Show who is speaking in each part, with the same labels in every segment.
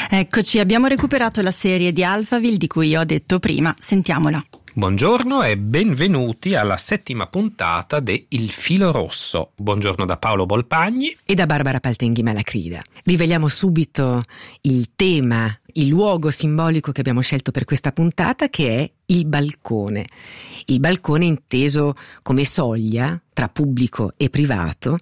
Speaker 1: Eccoci, abbiamo recuperato la serie di Alphaville di cui ho detto prima, sentiamola.
Speaker 2: Buongiorno e benvenuti alla 7ª puntata de Il Filo Rosso. Buongiorno da Paolo Bolpagni
Speaker 3: e da Barbara Paltenghi Malacrida. Riveliamo subito il tema, il luogo simbolico che abbiamo scelto per questa puntata, che è il balcone. Il balcone inteso come soglia tra pubblico e privato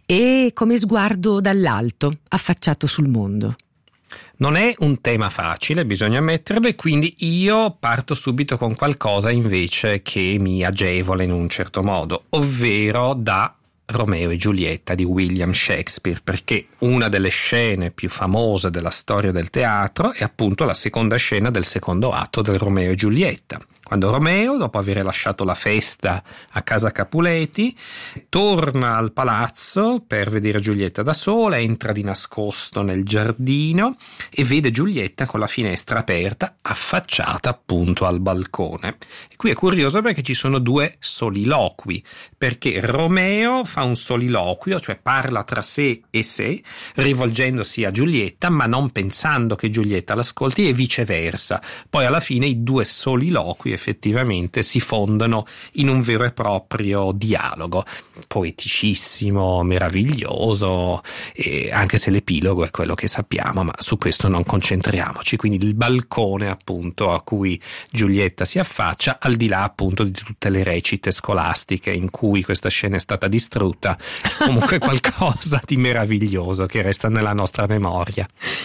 Speaker 3: e come sguardo dall'alto, affacciato sul mondo.
Speaker 2: Non è un tema facile, bisogna ammetterlo, e quindi io parto subito con qualcosa invece che mi agevola in un certo modo, ovvero da Romeo e Giulietta di William Shakespeare, perché una delle scene più famose della storia del teatro è appunto la seconda scena del secondo atto del Romeo e Giulietta. Quando Romeo, dopo aver lasciato la festa a casa Capuleti, torna al palazzo per vedere Giulietta da sola, entra di nascosto nel giardino e vede Giulietta con la finestra aperta, affacciata appunto al balcone. E qui è curioso perché ci sono due soliloqui, perché Romeo fa un soliloquio, cioè parla tra sé e sé, rivolgendosi a Giulietta, ma non pensando che Giulietta l'ascolti, e viceversa. Poi alla fine i due soliloqui effettivamente si fondono in un vero e proprio dialogo poeticissimo, meraviglioso, anche se l'epilogo è quello che sappiamo, ma su questo non concentriamoci. Quindi il balcone appunto a cui Giulietta si affaccia, al di là appunto di tutte le recite scolastiche in cui questa scena è stata distrutta, comunque qualcosa di meraviglioso che resta nella nostra memoria.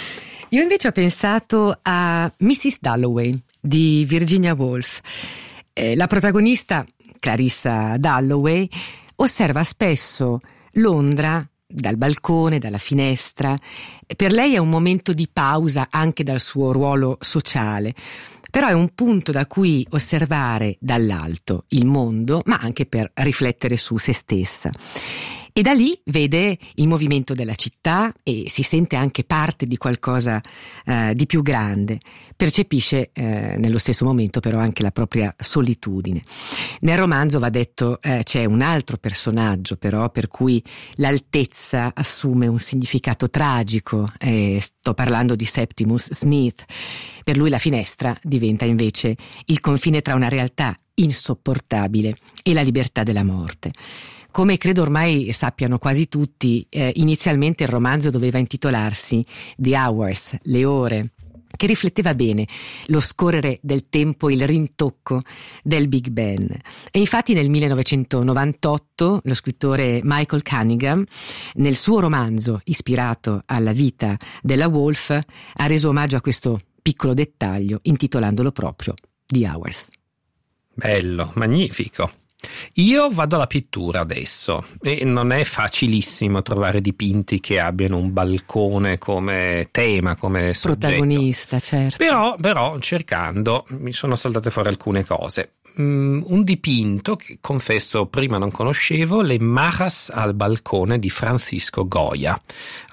Speaker 3: Io invece ho pensato a Mrs. Dalloway di Virginia Woolf. La protagonista, Clarissa Dalloway, osserva spesso Londra dal balcone, dalla finestra. Per lei è un momento di pausa anche dal suo ruolo sociale, però è un punto da cui osservare dall'alto il mondo, ma anche per riflettere su se stessa. E da lì vede il movimento della città e si sente anche parte di qualcosa di più grande. Percepisce nello stesso momento però anche la propria solitudine. Nel romanzo, va detto, c'è un altro personaggio però per cui l'altezza assume un significato tragico. Sto parlando di Septimus Smith. Per lui la finestra diventa invece il confine tra una realtà insopportabile e la libertà della morte. Come credo ormai sappiano quasi tutti, inizialmente il romanzo doveva intitolarsi The Hours, le ore, che rifletteva bene lo scorrere del tempo, il rintocco del Big Ben. E infatti nel 1998 lo scrittore Michael Cunningham, nel suo romanzo ispirato alla vita della Woolf, ha reso omaggio a questo piccolo dettaglio intitolandolo proprio The Hours.
Speaker 2: Bello, magnifico. Io vado alla pittura adesso e non è facilissimo trovare dipinti che abbiano un balcone come tema, come soggetto.
Speaker 3: Protagonista, certo.
Speaker 2: Però cercando mi sono saltate fuori alcune cose. Un dipinto che confesso prima non conoscevo, Le Majas al balcone di Francisco Goya.